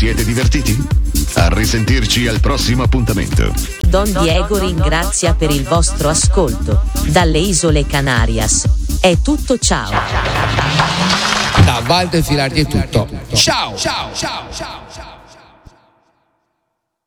siete divertiti? A risentirci al prossimo appuntamento. Don Diego ringrazia per il vostro ascolto. Dalle Isole Canarias. È tutto, ciao. Da Valdo e Filardi è tutto. Ciao. Ciao. Ciao. Ciao. Ciao.